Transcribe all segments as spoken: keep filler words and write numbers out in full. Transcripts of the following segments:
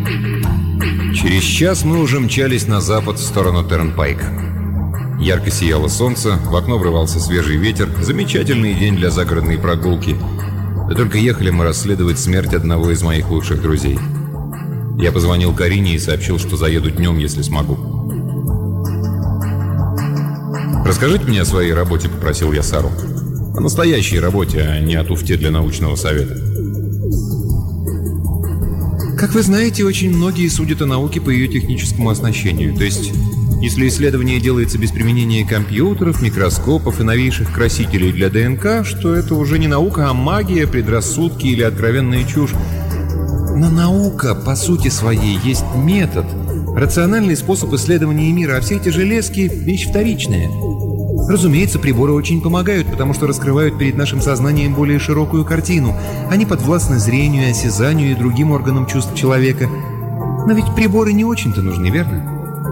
Через час мы уже мчались на запад в сторону Тернпайк. Ярко сияло солнце, в окно врывался свежий ветер. Замечательный день для загородной прогулки. Да только ехали мы расследовать смерть одного из моих лучших друзей. Я позвонил Карине и сообщил, что заеду днем, если смогу. «Расскажите мне о своей работе», — попросил я Сару. «О настоящей работе, а не о туфте для научного совета». Как вы знаете, очень многие судят о науке по ее техническому оснащению. То есть, если исследование делается без применения компьютеров, микроскопов и новейших красителей для ДНК, что это уже не наука, а магия, предрассудки или откровенная чушь. Но наука, по сути своей, есть метод, рациональный способ исследования мира, а все эти железки — вещь вторичная. Разумеется, приборы очень помогают, потому что раскрывают перед нашим сознанием более широкую картину. Они подвластны зрению, осязанию и другим органам чувств человека. Но ведь приборы не очень-то нужны, верно?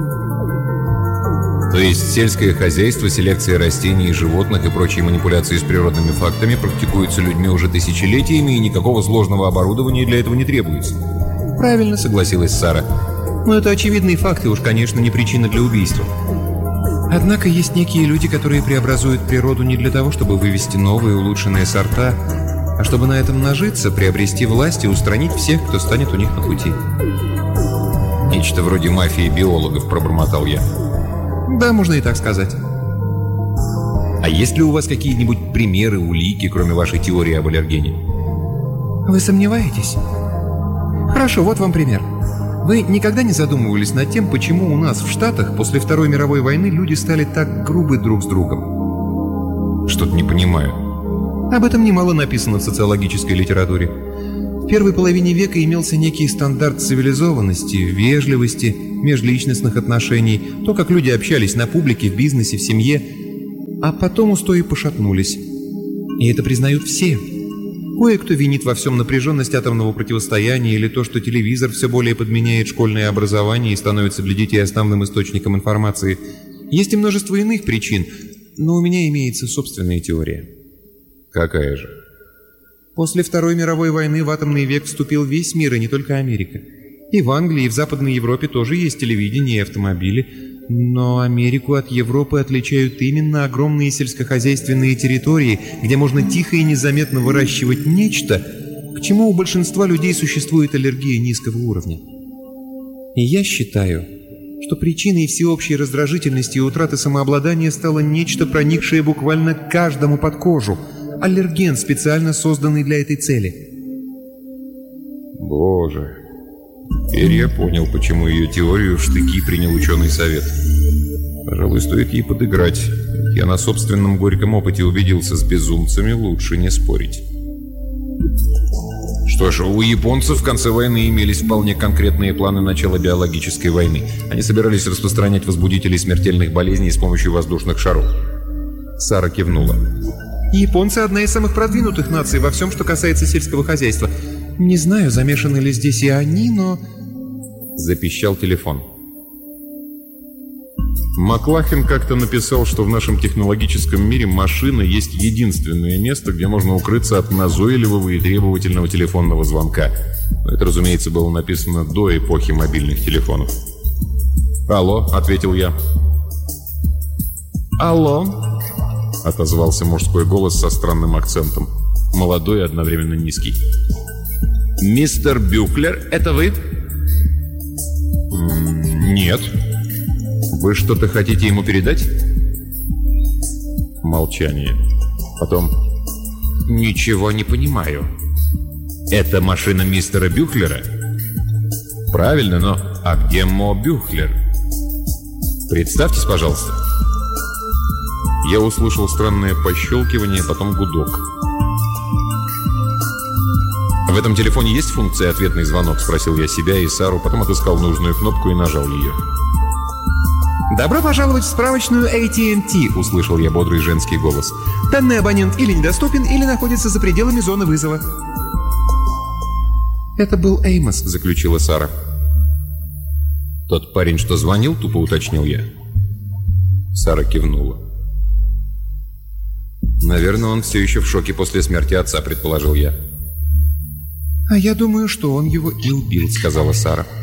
То есть сельское хозяйство, селекция растений и животных и прочие манипуляции с природными фактами практикуются людьми уже тысячелетиями, и никакого сложного оборудования для этого не требуется. Правильно, согласилась Сара. Но это очевидные факты, уж, конечно, не причина для убийства. Однако есть некие люди, которые преобразуют природу не для того, чтобы вывести новые улучшенные сорта, а чтобы на этом нажиться, приобрести власть и устранить всех, кто станет у них на пути. Нечто вроде мафии биологов, пробормотал я. Да, можно и так сказать. А есть ли у вас какие-нибудь примеры, улики, кроме вашей теории об аллергене? Вы сомневаетесь? Хорошо, вот вам пример. Вы никогда не задумывались над тем, почему у нас в Штатах после Второй мировой войны люди стали так грубы друг с другом? Что-то не понимаю. Об этом немало написано в социологической литературе. В первой половине века имелся некий стандарт цивилизованности, вежливости, межличностных отношений, то, как люди общались на публике, в бизнесе, в семье. А потом устои пошатнулись. И это признают все. Кое-кто винит во всем напряженность атомного противостояния или то, что телевизор все более подменяет школьное образование и становится для детей основным источником информации. Есть и множество иных причин, но у меня имеется собственная теория. Какая же? После Второй мировой войны в атомный век вступил весь мир, и не только Америка. И в Англии, и в Западной Европе тоже есть телевидение и автомобили. Но Америку от Европы отличают именно огромные сельскохозяйственные территории, где можно тихо и незаметно выращивать нечто, к чему у большинства людей существует аллергия низкого уровня. И я считаю, что причиной всеобщей раздражительности и утраты самообладания стало нечто, проникшее буквально каждому под кожу. Аллерген, специально созданный для этой цели. Боже... Теперь я понял, почему ее теорию в штыки принял ученый совет. Пожалуй, стоит ей подыграть. Я на собственном горьком опыте убедился, с безумцами лучше не спорить. Что ж, у японцев в конце войны имелись вполне конкретные планы начала биологической войны. Они собирались распространять возбудители смертельных болезней с помощью воздушных шаров. Сара кивнула. Японцы — одна из самых продвинутых наций во всем, что касается сельского хозяйства. Не знаю, замешаны ли здесь и они, но... Запищал телефон. Маклахен как-то написал, что в нашем технологическом мире машина есть единственное место, где можно укрыться от назойливого и требовательного телефонного звонка. Но это, разумеется, было написано до эпохи мобильных телефонов. «Алло», — ответил я. «Алло», — отозвался мужской голос со странным акцентом. Молодой и одновременно низкий. «Мистер Бюхлер, это вы?» «Нет». «Вы что-то хотите ему передать?» Молчание. Потом: «Ничего не понимаю. Это машина мистера Бюхлера?» «Правильно, но... А где Мо Бюхлер?» «Представьтесь, пожалуйста». Я услышал странное пощелкивание, потом гудок. «В этом телефоне есть функция «ответный звонок»?» — спросил я себя и Сару, потом отыскал нужную кнопку и нажал ее. «Добро пожаловать в справочную эй ти энд ти», — услышал я бодрый женский голос. «Данный абонент или недоступен, или находится за пределами зоны вызова». «Это был Эймос», — заключила Сара. «Тот парень, что звонил?» — тупо уточнил я. Сара кивнула. «Наверное, он все еще в шоке после смерти отца», — предположил я. «А я думаю, что он его и убил», — сказала Сара.